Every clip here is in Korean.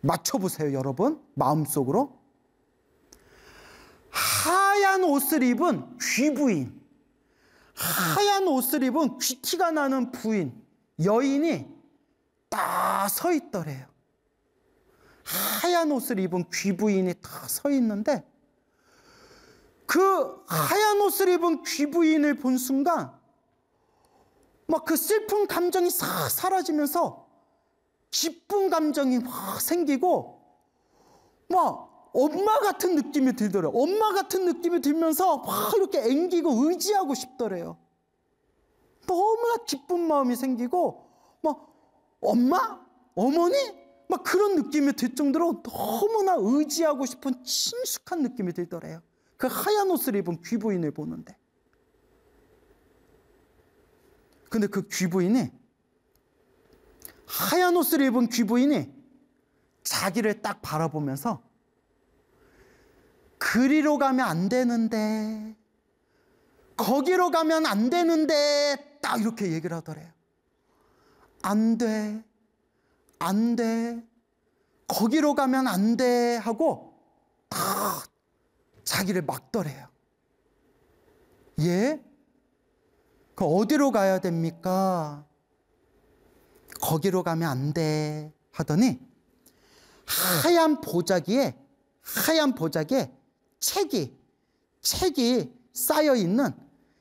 맞춰보세요, 여러분. 마음속으로. 하얀 옷을 입은 귀부인, 하얀 옷을 입은 귀티가 나는 부인, 여인이 딱 서 있더래요. 하얀 옷을 입은 귀부인이 딱 서 있는데, 그 하얀 옷을 입은 귀부인을 본 순간 막 그 슬픈 감정이 싹 사라지면서 기쁜 감정이 막 생기고 막 엄마 같은 느낌이 들더래요. 엄마 같은 느낌이 들면서 막 이렇게 앵기고 의지하고 싶더래요. 너무나 기쁜 마음이 생기고 막 엄마? 어머니? 막 그런 느낌이 들 정도로 너무나 의지하고 싶은 친숙한 느낌이 들더래요. 그 하얀 옷을 입은 귀부인을 보는데. 근데 그 귀부인이, 하얀 옷을 입은 귀부인이 자기를 딱 바라보면서 그리로 가면 안 되는데, 거기로 가면 안 되는데, 딱 이렇게 얘기를 하더래요. 안 돼, 안 돼, 거기로 가면 안 돼 하고 딱 자기를 막더래요. 예? 그 어디로 가야 됩니까? 거기로 가면 안 돼 하더니 하얀 보자기에 책이 쌓여 있는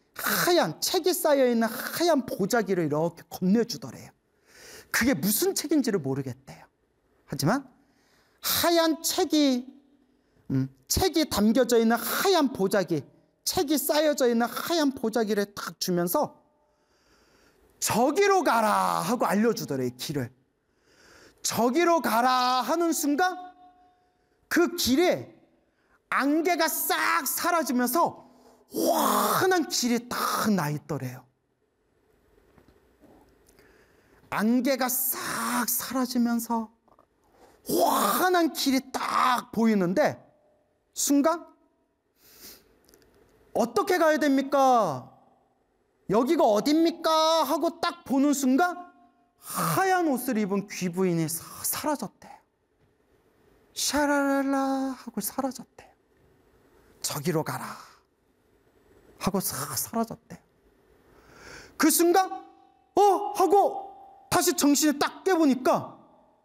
하얀 보자기를 이렇게 건네주더래요. 그게 무슨 책인지를 모르겠대요. 하지만 하얀 책이 담겨져 있는 하얀 보자기, 책이 쌓여져 있는 하얀 보자기를 딱 주면서 저기로 가라 하고 알려주더래요, 길을. 저기로 가라 하는 순간 그 길에 안개가 싹 사라지면서 환한 길이 딱 나 있더래요. 안개가 싹 사라지면서 환한 길이 딱 보이는데, 순간 어떻게 가야 됩니까? 여기가 어딥니까? 하고 딱 보는 순간 하얀 옷을 입은 귀부인이 사라졌대요. 샤라랄라 하고 사라졌대요. 저기로 가라 하고 사라졌대요. 그 순간 하고 다시 정신을 딱 깨보니까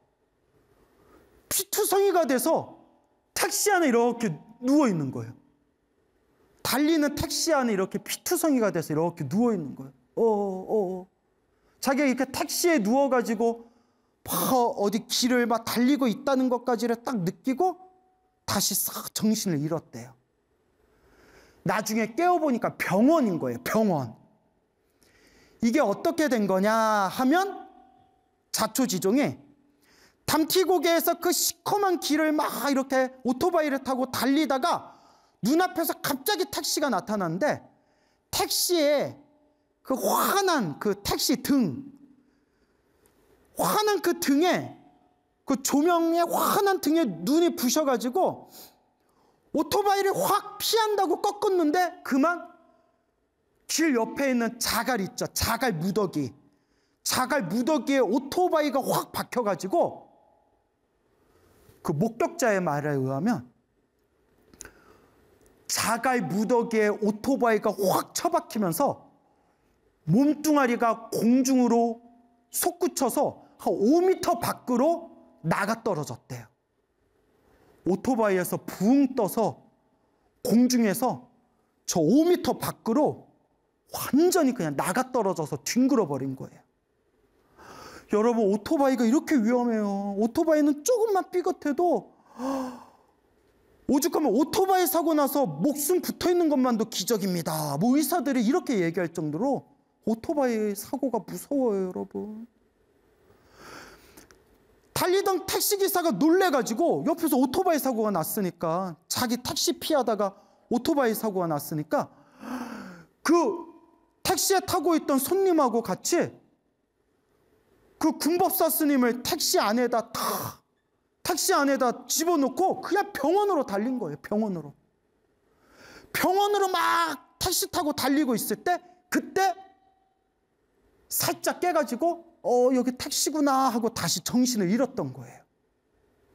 피투성이가 돼서 택시 안에 이렇게 누워있는 거예요. 달리는 택시 안에 이렇게 피투성이가 돼서 이렇게 누워있는 거예요. 자기가 이렇게 택시에 누워가지고 막 어디 길을 막 달리고 있다는 것까지를 딱 느끼고 다시 싹 정신을 잃었대요. 나중에 깨어보니까 병원인 거예요. 병원. 이게 어떻게 된 거냐 하면 자초지종에 담티고개에서 그 시커먼 길을 막 이렇게 오토바이를 타고 달리다가 눈앞에서 갑자기 택시가 나타났는데, 택시에 그 환한 그 택시 환한 그 등에, 그 조명의 환한 등에 눈이 부셔가지고 오토바이를 확 피한다고 꺾었는데 그만 길 옆에 있는 자갈 있죠. 자갈 무더기에 오토바이가 확 박혀가지고, 그 목격자의 말에 의하면 자갈 무더기에 오토바이가 확 처박히면서 몸뚱아리가 공중으로 솟구쳐서 한 5m 밖으로 나가 떨어졌대요. 오토바이에서 붕 떠서 공중에서 저 5m 밖으로 완전히 그냥 나가 떨어져서 뒹굴어 버린 거예요. 여러분, 오토바이가 이렇게 위험해요. 오토바이는 조금만 삐걱해도 오죽하면 오토바이 사고 나서 목숨 붙어있는 것만도 기적입니다. 뭐 의사들이 이렇게 얘기할 정도로 오토바이 사고가 무서워요, 여러분. 달리던 택시기사가 놀래가지고 옆에서 오토바이 사고가 났으니까, 자기 택시 피하다가 오토바이 사고가 났으니까 그 택시에 타고 있던 손님하고 같이 그 군법사 스님을 택시 안에다 집어넣고 그냥 병원으로 달린 거예요. 병원으로 막 택시 타고 달리고 있을 때, 그때 살짝 깨가지고 여기 택시구나 하고 다시 정신을 잃었던 거예요.